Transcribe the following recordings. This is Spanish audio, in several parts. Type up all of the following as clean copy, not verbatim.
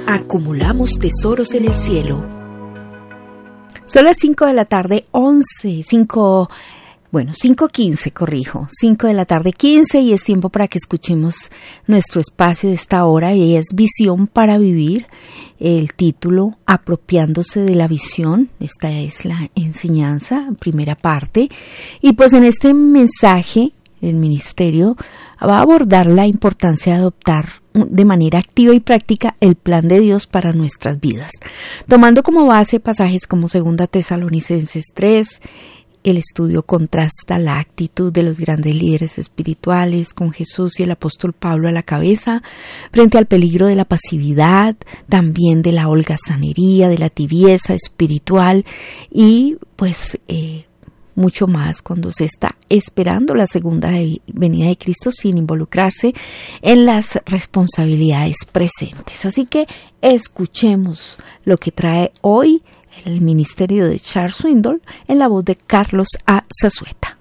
Acumulamos tesoros en el cielo. Son las 5 de la tarde, 5:15, corrijo. 5 de la tarde, 15, y es tiempo para que escuchemos nuestro espacio de esta hora, y es Visión para Vivir. El título, Apropiándose de la Visión. Esta es la enseñanza, primera parte. Y pues en este mensaje, el ministerio va a abordar la importancia de adoptar de manera activa y práctica el plan de Dios para nuestras vidas, tomando como base pasajes como 2 Tesalonicenses 3. El estudio contrasta la actitud de los grandes líderes espirituales con Jesús y el apóstol Pablo a la cabeza frente al peligro de la pasividad, también de la holgazanería, de la tibieza espiritual y pues mucho más cuando se está esperando la segunda venida de Cristo sin involucrarse en las responsabilidades presentes. Así que escuchemos lo que trae hoy el ministerio de Charles Swindoll en la voz de Carlos A. Zazueta.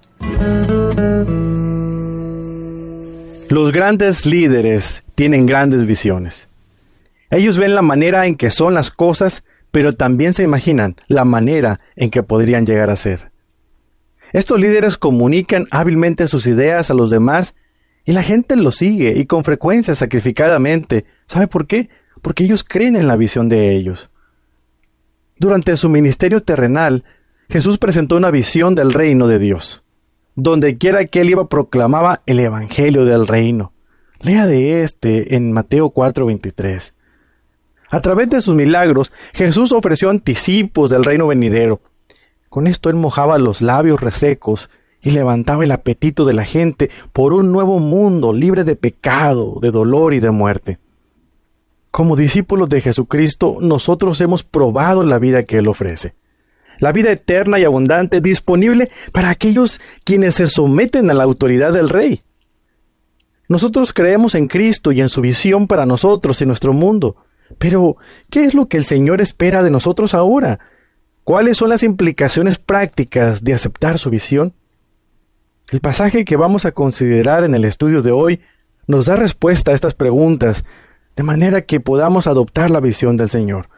Los grandes líderes tienen grandes visiones. Ellos ven la manera en que son las cosas, pero también se imaginan la manera en que podrían llegar a ser. Estos líderes comunican hábilmente sus ideas a los demás y la gente los sigue y con frecuencia sacrificadamente. ¿Sabe por qué? Porque ellos creen en la visión de ellos. Durante su ministerio terrenal, Jesús presentó una visión del reino de Dios. Donde quiera que él iba proclamaba el evangelio del reino. Lea de en Mateo 4:23. A través de sus milagros, Jesús ofreció anticipos del reino venidero. Con esto él mojaba los labios resecos y levantaba el apetito de la gente por un nuevo mundo libre de pecado, de dolor y de muerte. Como discípulos de Jesucristo, nosotros hemos probado la vida que Él ofrece. La vida eterna y abundante disponible para aquellos quienes se someten a la autoridad del Rey. Nosotros creemos en Cristo y en su visión para nosotros y nuestro mundo. Pero, ¿qué es lo que el Señor espera de nosotros ahora? ¿Cuáles son las implicaciones prácticas de aceptar su visión? El pasaje que vamos a considerar en el estudio de hoy nos da respuesta a estas preguntas, de manera que podamos adoptar la visión del Señor.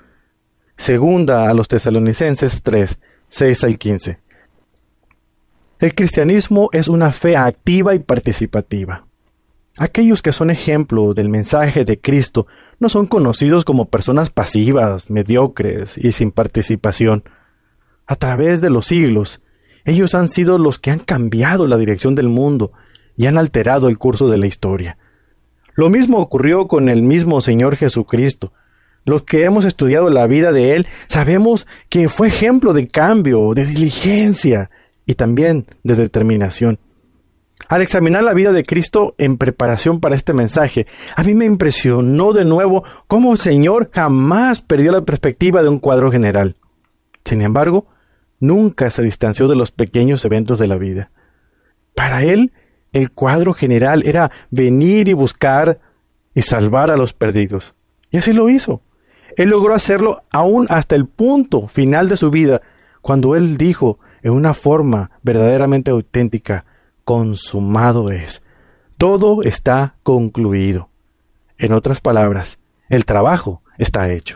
2 Tesalonicenses 3, 6 al 15. El cristianismo es una fe activa y participativa. Aquellos que son ejemplo del mensaje de Cristo no son conocidos como personas pasivas, mediocres y sin participación. A través de los siglos, ellos han sido los que han cambiado la dirección del mundo y han alterado el curso de la historia. Lo mismo ocurrió con el mismo Señor Jesucristo. Los que hemos estudiado la vida de Él sabemos que fue ejemplo de cambio, de diligencia y también de determinación. Al examinar la vida de Cristo en preparación para este mensaje, a mí me impresionó de nuevo cómo el Señor jamás perdió la perspectiva de un cuadro general. Sin embargo, nunca se distanció de los pequeños eventos de la vida. Para Él, el cuadro general era venir y buscar y salvar a los perdidos. Y así lo hizo. Él logró hacerlo aún hasta el punto final de su vida, cuando Él dijo en una forma verdaderamente auténtica: consumado es. Todo está concluido. En otras palabras, el trabajo está hecho.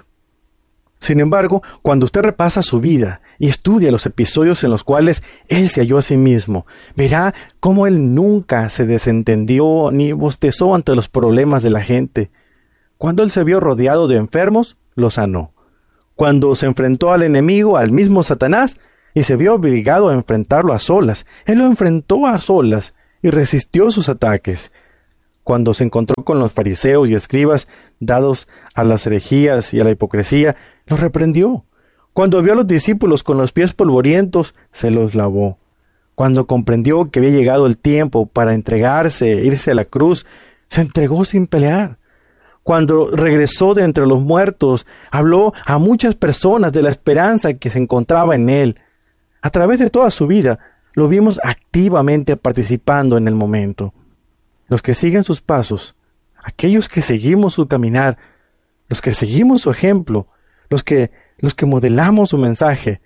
Sin embargo, cuando usted repasa su vida y estudia los episodios en los cuales Él se halló a sí mismo, verá cómo Él nunca se desentendió ni bostezó ante los problemas de la gente. Cuando Él se vio rodeado de enfermos, los sanó. Cuando se enfrentó al enemigo, al mismo Satanás, y se vio obligado a enfrentarlo a solas, Él lo enfrentó a solas y resistió sus ataques. Cuando se encontró con los fariseos y escribas dados a las herejías y a la hipocresía, los reprendió. Cuando vio a los discípulos con los pies polvorientos, se los lavó. Cuando comprendió que había llegado el tiempo para entregarse e irse a la cruz, se entregó sin pelear. Cuando regresó de entre los muertos, habló a muchas personas de la esperanza que se encontraba en Él. A través de toda su vida, lo vimos activamente participando en el momento. Los que siguen sus pasos, aquellos que seguimos su caminar, los que seguimos su ejemplo, los que modelamos su mensaje,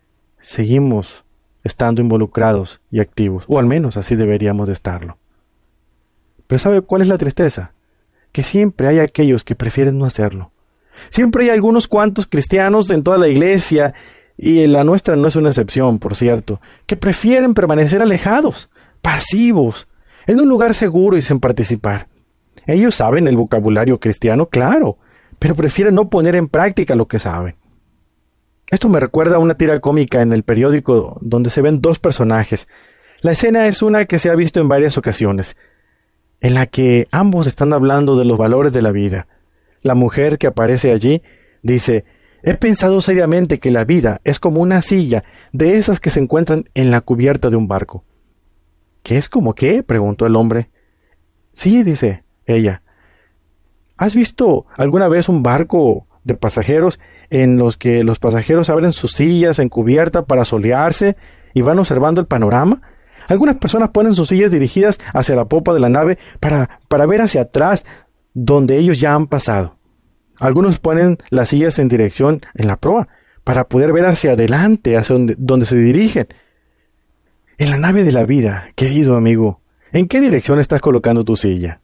seguimos estando involucrados y activos, o al menos así deberíamos de estarlo. Pero ¿sabe cuál es la tristeza? Que siempre hay aquellos que prefieren no hacerlo, Siempre hay algunos cuantos cristianos en toda la iglesia, y la nuestra no es una excepción, por cierto, que prefieren permanecer alejados, pasivos, en un lugar seguro y sin participar. Ellos saben el vocabulario cristiano, claro, pero prefieren no poner en práctica lo que saben. Esto me recuerda a una tira cómica en el periódico donde se ven dos personajes. La escena es una que se ha visto en varias ocasiones, en la que ambos están hablando de los valores de la vida. La mujer que aparece allí dice: «He pensado seriamente que la vida es como una silla de esas que se encuentran en la cubierta de un barco». «¿Qué es como qué?», preguntó el hombre. «Sí», dice ella. «¿Has visto alguna vez un barco de pasajeros en los que los pasajeros abren sus sillas en cubierta para solearse y van observando el panorama? Algunas personas ponen sus sillas dirigidas hacia la popa de la nave para ver hacia atrás donde ellos ya han pasado. Algunos ponen las sillas en dirección en la proa para poder ver hacia adelante, hacia donde se dirigen. En la nave de la vida, querido amigo, ¿en qué dirección estás colocando tu silla?».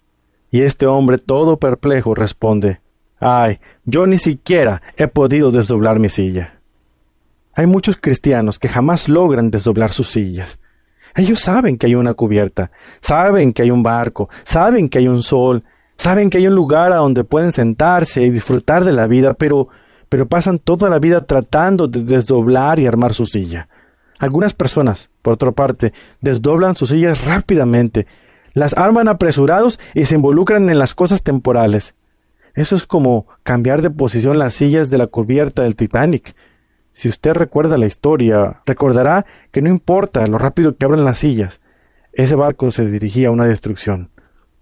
Y este hombre, todo perplejo, responde: «Ay, yo ni siquiera he podido desdoblar mi silla». Hay muchos cristianos que jamás logran desdoblar sus sillas. Ellos saben que hay una cubierta, saben que hay un barco, saben que hay un sol, saben que hay un lugar a donde pueden sentarse y disfrutar de la vida, pero pasan toda la vida tratando de desdoblar y armar su silla. Algunas personas, por otra parte, desdoblan sus sillas rápidamente, las arman apresurados y se involucran en las cosas temporales. Eso es como cambiar de posición las sillas de la cubierta del Titanic. Si usted recuerda la historia, recordará que no importa lo rápido que abran las sillas, ese barco se dirigía a una destrucción.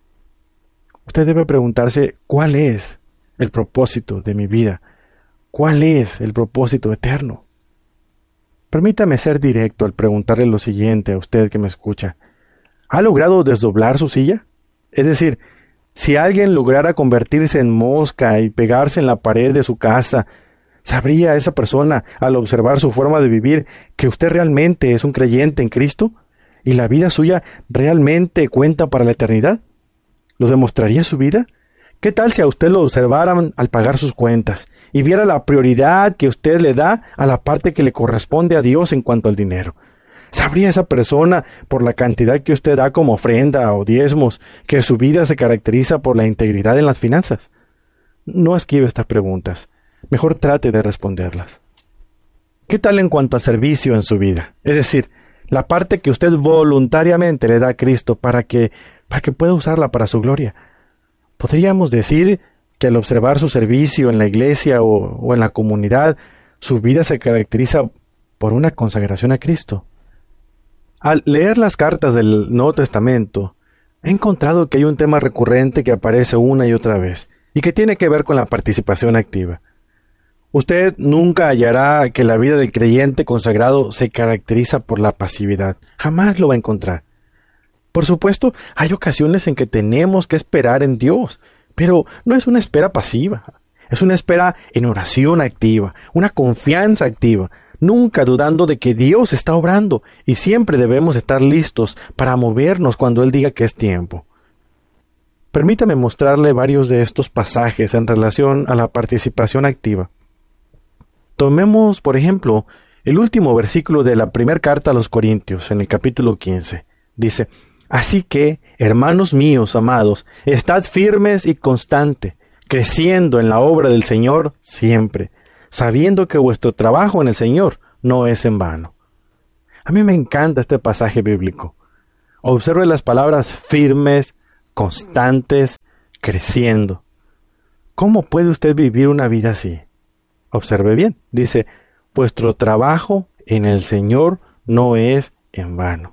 Usted debe preguntarse: ¿cuál es el propósito de mi vida? ¿Cuál es el propósito eterno? Permítame ser directo al preguntarle lo siguiente a usted que me escucha. ¿Ha logrado desdoblar su silla? Es decir, si alguien lograra convertirse en mosca y pegarse en la pared de su casa, ¿sabría esa persona, al observar su forma de vivir, que usted realmente es un creyente en Cristo? ¿Y la vida suya realmente cuenta para la eternidad? ¿Lo demostraría su vida? ¿Qué tal si a usted lo observaran al pagar sus cuentas y viera la prioridad que usted le da a la parte que le corresponde a Dios en cuanto al dinero? ¿Sabría esa persona, por la cantidad que usted da como ofrenda o diezmos, que su vida se caracteriza por la integridad en las finanzas? No esquive estas preguntas. Mejor trate de responderlas. ¿Qué tal en cuanto al servicio en su vida? Es decir, la parte que usted voluntariamente le da a Cristo para que pueda usarla para su gloria. Podríamos decir que al observar su servicio en la iglesia o en la comunidad, su vida se caracteriza por una consagración a Cristo. Al leer las cartas del Nuevo Testamento, he encontrado que hay un tema recurrente que aparece una y otra vez, y que tiene que ver con la participación activa. Usted nunca hallará que la vida del creyente consagrado se caracteriza por la pasividad. Jamás lo va a encontrar. Por supuesto, hay ocasiones en que tenemos que esperar en Dios, pero no es una espera pasiva. Es una espera en oración activa, una confianza activa, nunca dudando de que Dios está obrando, y siempre debemos estar listos para movernos cuando Él diga que es tiempo. Permítame mostrarle varios de estos pasajes en relación a la participación activa. Tomemos, por ejemplo, el último versículo de la primera carta a los Corintios, en el capítulo 15. Dice: «Así que, hermanos míos amados, estad firmes y constantes, creciendo en la obra del Señor siempre, sabiendo que vuestro trabajo en el Señor no es en vano». A mí me encanta este pasaje bíblico. Observe las palabras firmes, constantes, creciendo. ¿Cómo puede usted vivir una vida así? Observe bien, dice: vuestro trabajo en el Señor no es en vano.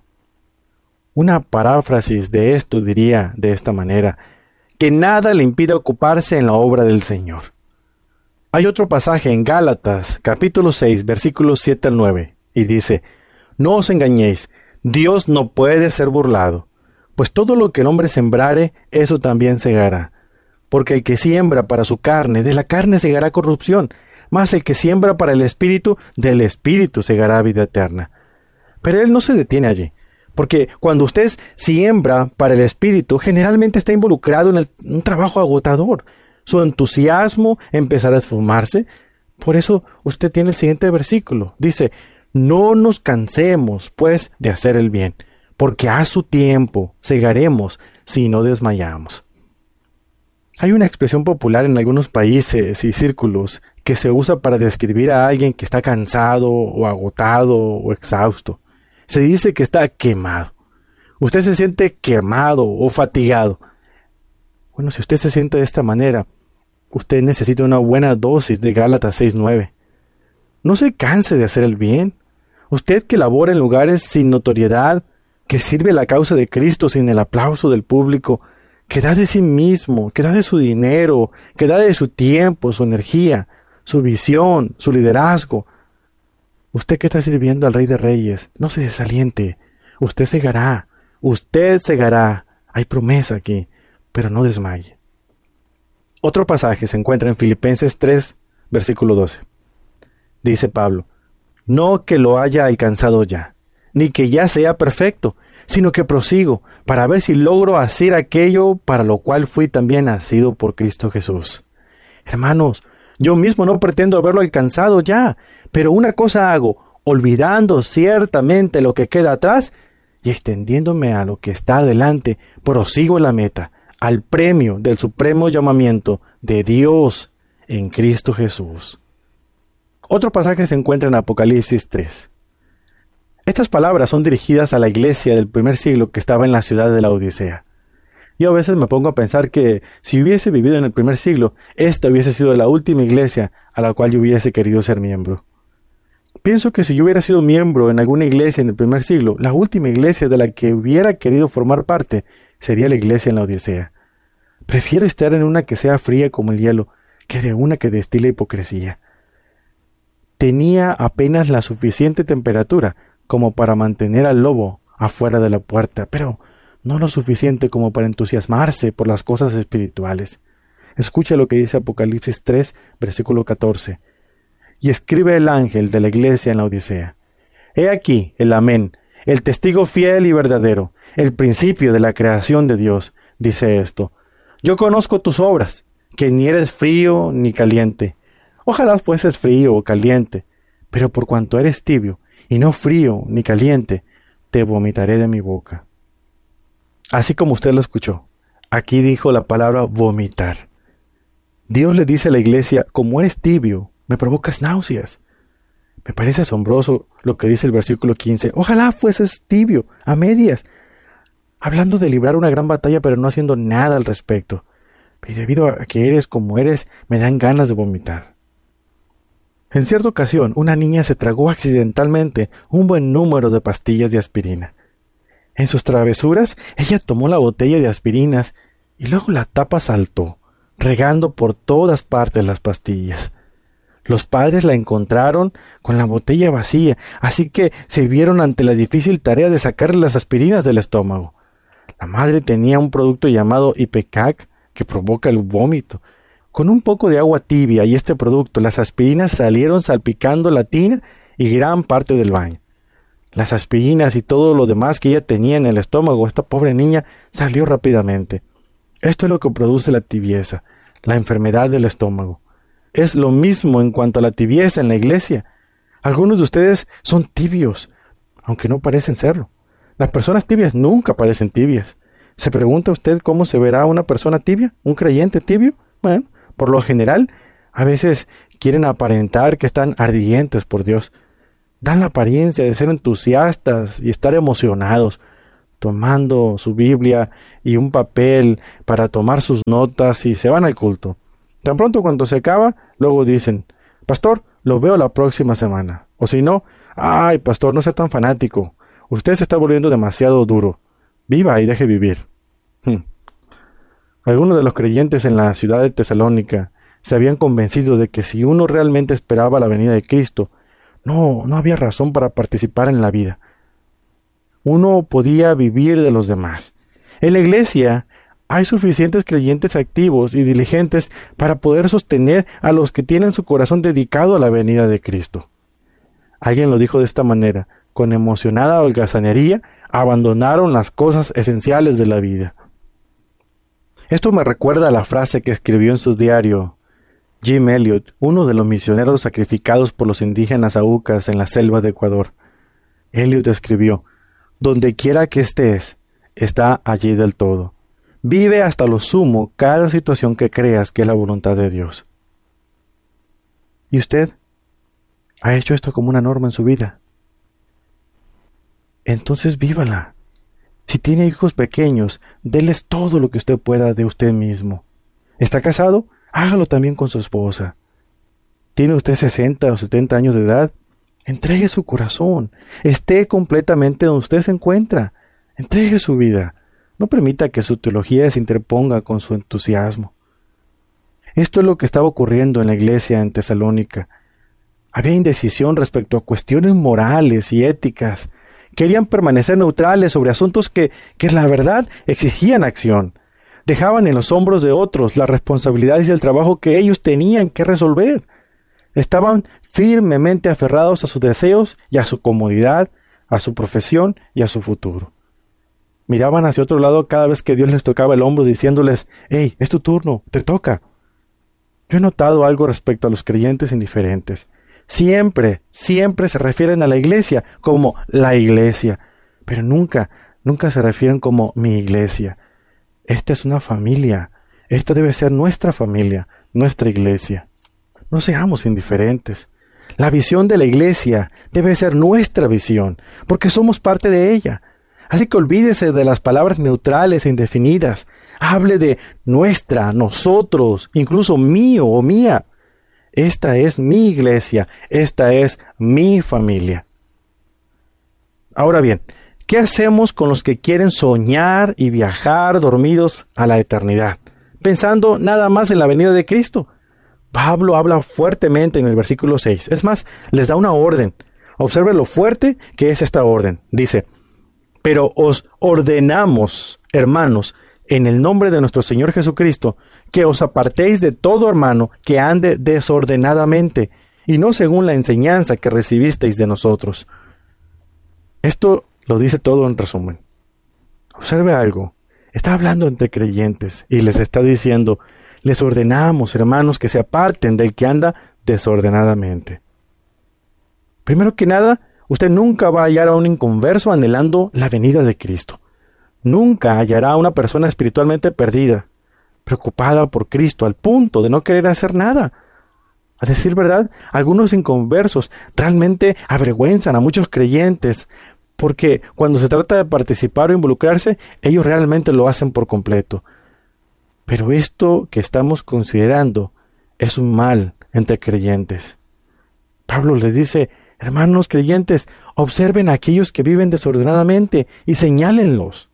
Una paráfrasis de esto diría de esta manera: que nada le impida ocuparse en la obra del Señor. Hay otro pasaje en Gálatas, capítulo 6, versículos 7 al 9, y dice: «No os engañéis, Dios no puede ser burlado, pues todo lo que el hombre sembrare, eso también segará. Porque el que siembra para su carne, de la carne segará corrupción, mas el que siembra para el Espíritu, del Espíritu segará vida eterna». Pero él no se detiene allí, porque cuando usted siembra para el Espíritu, generalmente está involucrado en un trabajo agotador. su entusiasmo empezará a esfumarse. Por eso usted tiene el siguiente versículo. Dice, no nos cansemos, pues, de hacer el bien, porque a su tiempo segaremos si no desmayamos. Hay una expresión popular en algunos países y círculos que se usa para describir a alguien que está cansado o agotado o exhausto. Se dice que está quemado. Usted se siente quemado o fatigado. Bueno, si usted se siente de esta manera, usted necesita una buena dosis de Gálatas 6:9. No se canse de hacer el bien. Usted que labora en lugares sin notoriedad, que sirve la causa de Cristo sin el aplauso del público, que da de sí mismo, que da de su dinero, que da de su tiempo, su energía, su visión, su liderazgo. Usted que está sirviendo al Rey de Reyes, no se desaliente. Usted segará. Hay promesa aquí, pero no desmaye. Otro pasaje se encuentra en Filipenses 3, versículo 12. Dice Pablo, no que lo haya alcanzado ya, ni que ya sea perfecto, sino que prosigo para ver si logro hacer aquello para lo cual fui también nacido por Cristo Jesús. Hermanos, yo mismo no pretendo haberlo alcanzado ya, pero una cosa hago, olvidando ciertamente lo que queda atrás y extendiéndome a lo que está adelante, prosigo la meta, al premio del supremo llamamiento de Dios en Cristo Jesús. Otro pasaje se encuentra en Apocalipsis 3. Estas palabras son dirigidas a la iglesia del primer siglo que estaba en la ciudad de la Odisea. Yo a veces me pongo a pensar que si hubiese vivido en el primer siglo, esta hubiese sido la última iglesia a la cual yo hubiese querido ser miembro. Pienso que si yo hubiera sido miembro en alguna iglesia en el primer siglo, la última iglesia de la que hubiera querido formar parte sería la iglesia en la Odisea. Prefiero estar en una que sea fría como el hielo, que de una que destila hipocresía. Tenía apenas la suficiente temperatura como para mantener al lobo afuera de la puerta, pero no lo suficiente como para entusiasmarse por las cosas espirituales. Escucha lo que dice Apocalipsis 3, versículo 14. Y escribe el ángel de la iglesia en la Odisea. He aquí el Amén, el testigo fiel y verdadero, el principio de la creación de Dios, dice esto. Yo conozco tus obras, que ni eres frío ni caliente. Ojalá fueses frío o caliente, pero por cuanto eres tibio, y no frío ni caliente, te vomitaré de mi boca. Así como usted lo escuchó, aquí dijo la palabra vomitar. Dios le dice a la iglesia, como eres tibio, me provocas náuseas. Me parece asombroso lo que dice el versículo 15. Ojalá fueses tibio, a medias, hablando de librar una gran batalla pero no haciendo nada al respecto. Y debido a que eres como eres, me dan ganas de vomitar. En cierta ocasión, una niña se tragó accidentalmente un buen número de pastillas de aspirina. En sus travesuras, ella tomó la botella de aspirinas y luego la tapa saltó, regando por todas partes las pastillas. Los padres la encontraron con la botella vacía, así que se vieron ante la difícil tarea de sacarle las aspirinas del estómago. La madre tenía un producto llamado Ipecac que provoca el vómito. Con un poco de agua tibia y este producto, las aspirinas salieron salpicando la tina y gran parte del baño. Las aspirinas y todo lo demás que ella tenía en el estómago, esta pobre niña salió rápidamente. Esto es lo que produce la tibieza, la enfermedad del estómago. Es lo mismo en cuanto a la tibieza en la iglesia. Algunos de ustedes son tibios, aunque no parecen serlo. Las personas tibias nunca parecen tibias. ¿Se pregunta usted cómo se verá una persona tibia? ¿Un creyente tibio? Bueno, por lo general, a veces quieren aparentar que están ardientes por Dios. Dan la apariencia de ser entusiastas y estar emocionados, tomando su Biblia y un papel para tomar sus notas y se van al culto. Tan pronto cuando se acaba, luego dicen, pastor, lo veo la próxima semana. O si no, ay, pastor, no sea tan fanático. Usted se está volviendo demasiado duro. Viva y deje vivir. Algunos de los creyentes en la ciudad de Tesalónica se habían convencido de que si uno realmente esperaba la venida de Cristo, no había razón para participar en la vida. Uno podía vivir de los demás. En la iglesia hay suficientes creyentes activos y diligentes para poder sostener a los que tienen su corazón dedicado a la venida de Cristo. Alguien lo dijo de esta manera, con emocionada holgazanería, abandonaron las cosas esenciales de la vida. Esto me recuerda a la frase que escribió en su diario Jim Elliot, uno de los misioneros sacrificados por los indígenas aucas en la selva de Ecuador. Elliot escribió: «Donde quiera que estés, está allí del todo. Vive hasta lo sumo cada situación que creas que es la voluntad de Dios». ¿Y usted ha hecho esto como una norma en su vida? Entonces vívala. Si tiene hijos pequeños, déles todo lo que usted pueda de usted mismo. ¿Está casado? Hágalo también con su esposa. ¿Tiene usted 60 o 70 años de edad? Entregue su corazón. Esté completamente donde usted se encuentra. Entregue su vida. No permita que su teología se interponga con su entusiasmo. Esto es lo que estaba ocurriendo en la iglesia en Tesalónica. Había indecisión respecto a cuestiones morales y éticas. Querían permanecer neutrales sobre asuntos que la verdad exigían acción. Dejaban en los hombros de otros las responsabilidades y el trabajo que ellos tenían que resolver. Estaban firmemente aferrados a sus deseos y a su comodidad, a su profesión y a su futuro. Miraban hacia otro lado cada vez que Dios les tocaba el hombro diciéndoles: «Hey, es tu turno, te toca». Yo he notado algo respecto a los creyentes indiferentes. Siempre se refieren a la iglesia como la iglesia, pero nunca se refieren como mi iglesia. Esta es una familia. Esta debe ser nuestra familia, nuestra iglesia. No seamos indiferentes. La visión de la iglesia debe ser nuestra visión, porque somos parte de ella. Así que olvídese de las palabras neutrales e indefinidas. Hable de nuestra, nosotros, incluso mío o mía. Esta es mi iglesia, esta es mi familia. Ahora bien, ¿qué hacemos con los que quieren soñar y viajar dormidos a la eternidad, pensando nada más en la venida de Cristo? Pablo habla fuertemente en el versículo 6. Es más, les da una orden. Observe lo fuerte que es esta orden. Dice: «Pero os ordenamos, hermanos, en el nombre de nuestro Señor Jesucristo, que os apartéis de todo hermano que ande desordenadamente, y no según la enseñanza que recibisteis de nosotros». Esto lo dice todo en resumen. Observe algo. Está hablando entre creyentes y les está diciendo: les ordenamos, hermanos, que se aparten del que anda desordenadamente. Primero que nada, usted nunca va a hallar a un inconverso anhelando la venida de Cristo. Nunca hallará a una persona espiritualmente perdida, preocupada por Cristo, al punto de no querer hacer nada. A decir verdad, algunos inconversos realmente avergüenzan a muchos creyentes, porque cuando se trata de participar o involucrarse, ellos realmente lo hacen por completo. Pero esto que estamos considerando es un mal entre creyentes. Pablo les dice: hermanos creyentes, observen a aquellos que viven desordenadamente y señálenlos.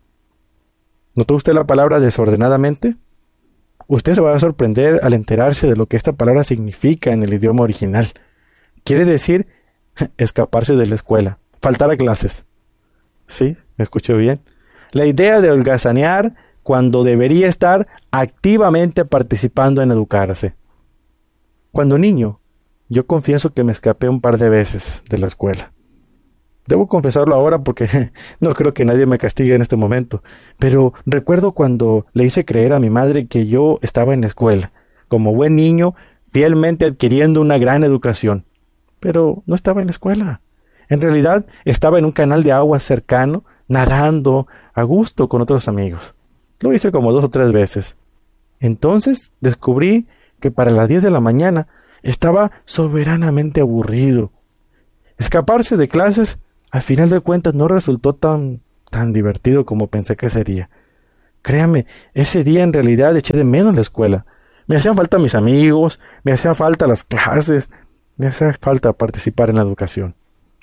¿Notó usted la palabra desordenadamente? Usted se va a sorprender al enterarse de lo que esta palabra significa en el idioma original. Quiere decir escaparse de la escuela, faltar a clases. ¿Sí? ¿Me escuchó bien? La idea de holgazanear cuando debería estar activamente participando en educarse. Cuando niño, yo confieso que me escapé un par de veces de la escuela. Debo confesarlo ahora porque no creo que nadie me castigue en este momento, pero recuerdo cuando le hice creer a mi madre que yo estaba en la escuela, como buen niño, fielmente adquiriendo una gran educación. Pero no estaba en la escuela. En realidad, estaba en un canal de agua cercano, nadando a gusto con otros amigos. Lo hice como 2 o 3 veces. Entonces descubrí que para las 10 de la mañana estaba soberanamente aburrido. Escaparse de clases, al final de cuentas, no resultó tan divertido como pensé que sería. Créame, ese día en realidad eché de menos la escuela. Me hacían falta mis amigos, me hacían falta las clases, me hacía falta participar en la educación.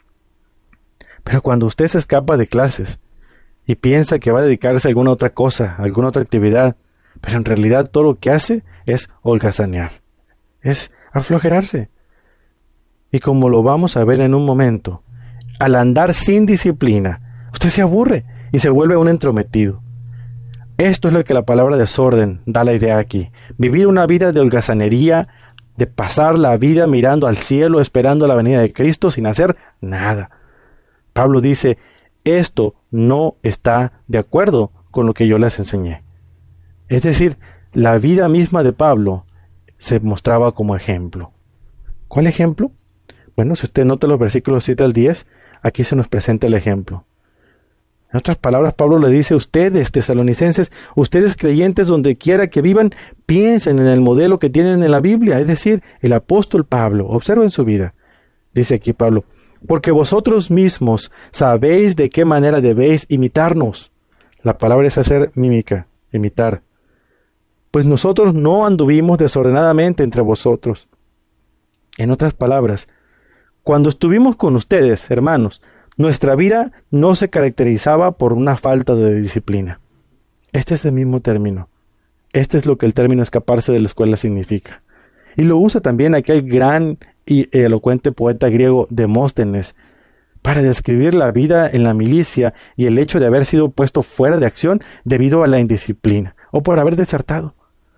Pero cuando usted se escapa de clases y piensa que va a dedicarse a alguna otra cosa, a alguna otra actividad, pero en realidad todo lo que hace es holgazanear, es aflojerarse. Y como lo vamos a ver en un momento, al andar sin disciplina, usted se aburre y se vuelve un entrometido. Esto es lo que la palabra desorden da la idea aquí. Vivir una vida de holgazanería, de pasar la vida mirando al cielo, esperando la venida de Cristo sin hacer nada. Pablo dice: esto no está de acuerdo con lo que yo les enseñé. Es decir, la vida misma de Pablo se mostraba como ejemplo. ¿Cuál ejemplo? Bueno, si usted nota los versículos 7 al 10, aquí se nos presenta el ejemplo. En otras palabras, Pablo le dice: ustedes, tesalonicenses, ustedes creyentes donde quiera que vivan, piensen en el modelo que tienen en la Biblia, es decir, el apóstol Pablo. Observen su vida. Dice aquí Pablo: porque vosotros mismos sabéis de qué manera debéis imitarnos. La palabra es hacer mímica, imitar. Pues nosotros no anduvimos desordenadamente entre vosotros. En otras palabras, cuando estuvimos con ustedes, hermanos, nuestra vida no se caracterizaba por una falta de disciplina. Este es el mismo término. Este es lo que el término escaparse de la escuela significa. Y lo usa también aquel gran y elocuente poeta griego Demóstenes para describir la vida en la milicia y el hecho de haber sido puesto fuera de acción debido a la indisciplina o por haber desertado.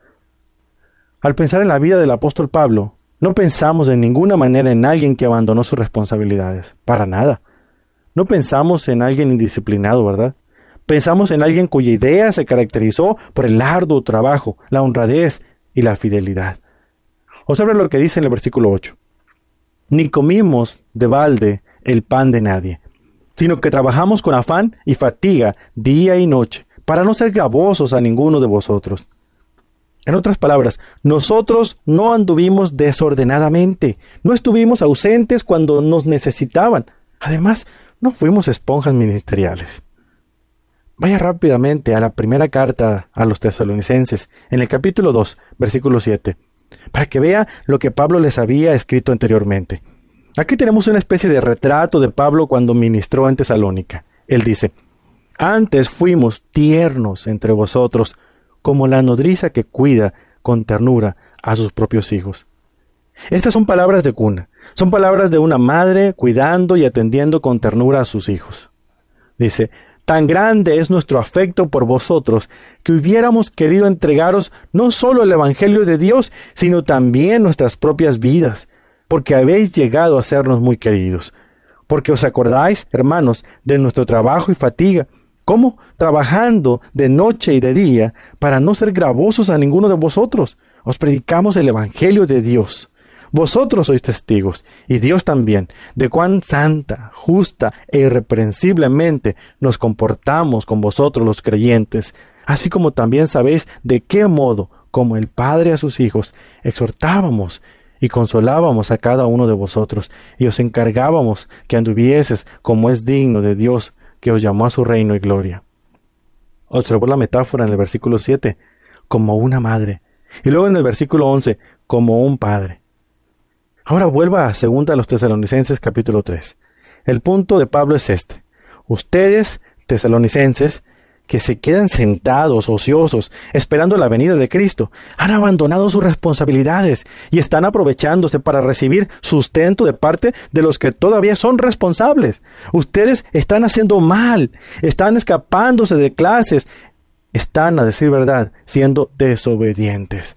Al pensar en la vida del apóstol Pablo, no pensamos de ninguna manera en alguien que abandonó sus responsabilidades. Para nada. No pensamos en alguien indisciplinado, ¿verdad? Pensamos en alguien cuya idea se caracterizó por el arduo trabajo, la honradez y la fidelidad. Observen lo que dice en el versículo 8. Ni comimos de balde el pan de nadie, sino que trabajamos con afán y fatiga día y noche, para no ser gravosos a ninguno de vosotros. En otras palabras, nosotros no anduvimos desordenadamente, no estuvimos ausentes cuando nos necesitaban. Además, no fuimos esponjas ministeriales. Vaya rápidamente a la primera carta a los tesalonicenses, en el capítulo 2, versículo 7, para que vea lo que Pablo les había escrito anteriormente. Aquí tenemos una especie de retrato de Pablo cuando ministró en Tesalónica. Él dice: antes fuimos tiernos entre vosotros, como la nodriza que cuida con ternura a sus propios hijos. Estas son palabras de cuna, son palabras de una madre cuidando y atendiendo con ternura a sus hijos. Dice: tan grande es nuestro afecto por vosotros, que hubiéramos querido entregaros no solo el Evangelio de Dios, sino también nuestras propias vidas, porque habéis llegado a sernos muy queridos. Porque os acordáis, hermanos, de nuestro trabajo y fatiga, ¿cómo? Trabajando de noche y de día, para no ser gravosos a ninguno de vosotros. Os predicamos el Evangelio de Dios. Vosotros sois testigos, y Dios también, de cuán santa, justa e irreprensiblemente nos comportamos con vosotros los creyentes, así como también sabéis de qué modo, como el Padre a sus hijos, exhortábamos y consolábamos a cada uno de vosotros, y os encargábamos que anduvieses como es digno de Dios, que os llamó a su reino y gloria. Observó la metáfora en el versículo 7, como una madre, y luego en el versículo 11, como un padre. Ahora vuelva a 2 a los Tesalonicenses capítulo 3. El punto de Pablo es este: ustedes, tesalonicenses, que se quedan sentados, ociosos, esperando la venida de Cristo, han abandonado sus responsabilidades y están aprovechándose para recibir sustento de parte de los que todavía son responsables. Ustedes están haciendo mal, están escapándose de clases, están, a decir verdad, siendo desobedientes.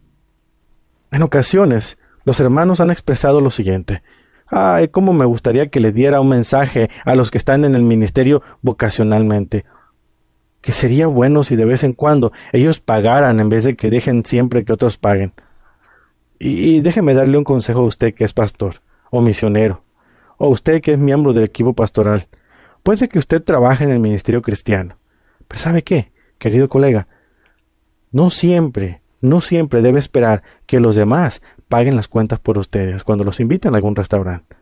En ocasiones, los hermanos han expresado lo siguiente: ay, cómo me gustaría que le diera un mensaje a los que están en el ministerio vocacionalmente. Que sería bueno si de vez en cuando ellos pagaran en vez de que dejen siempre que otros paguen. Y déjeme darle un consejo a usted que es pastor, o misionero, o usted que es miembro del equipo pastoral. Puede que usted trabaje en el ministerio cristiano, pero ¿sabe qué, querido colega? No siempre debe esperar que los demás paguen las cuentas por ustedes cuando los invitan a algún restaurante.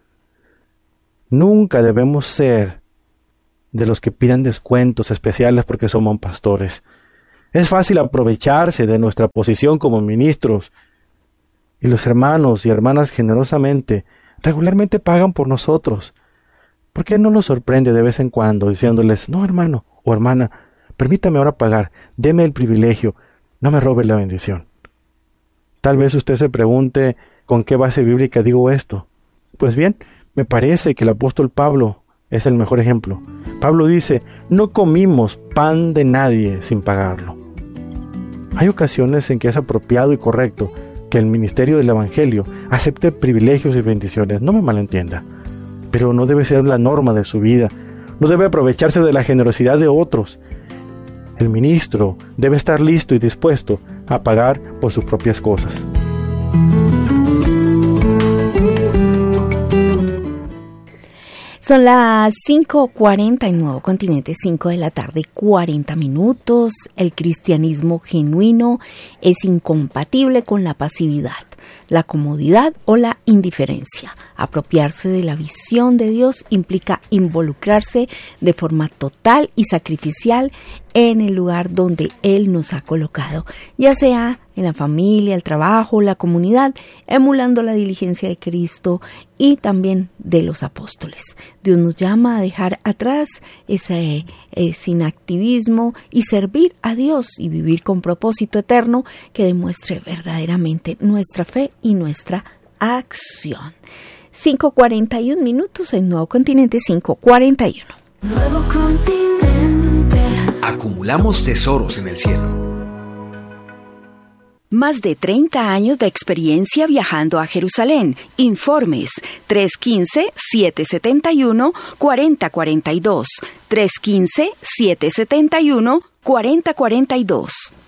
Nunca debemos ser de los que pidan descuentos especiales porque somos pastores. Es fácil aprovecharse de nuestra posición como ministros, y los hermanos y hermanas generosamente, regularmente pagan por nosotros. ¿Por qué no los sorprende de vez en cuando diciéndoles: no, hermano o hermana, permítame ahora pagar, deme el privilegio, no me robe la bendición? Tal vez usted se pregunte: ¿con qué base bíblica digo esto? Pues bien, me parece que el apóstol Pablo es el mejor ejemplo. Pablo dice: no comimos pan de nadie sin pagarlo. Hay ocasiones en que es apropiado y correcto que el ministerio del Evangelio acepte privilegios y bendiciones, no me malentienda, pero no debe ser la norma de su vida, no debe aprovecharse de la generosidad de otros. El ministro debe estar listo y dispuesto a pagar por sus propias cosas. Son las 5:40 en Nuevo Continente, 5 de la tarde, 40 minutos. El cristianismo genuino es incompatible con la pasividad, la comodidad o la indiferencia. Apropiarse de la visión de Dios implica involucrarse de forma total y sacrificial en el lugar donde Él nos ha colocado, ya sea en la familia, el trabajo, la comunidad, emulando la diligencia de Cristo y también de los apóstoles. Dios nos llama a dejar atrás ese inactivismo y servir a Dios y vivir con propósito eterno que demuestre verdaderamente nuestra fe y nuestra acción. 5:41 minutos en Nuevo Continente, 5:41. Nuevo Continente. Acumulamos tesoros en el cielo. Más de 30 años de experiencia viajando a Jerusalén. Informes 315-771-4042. 315-771-4042.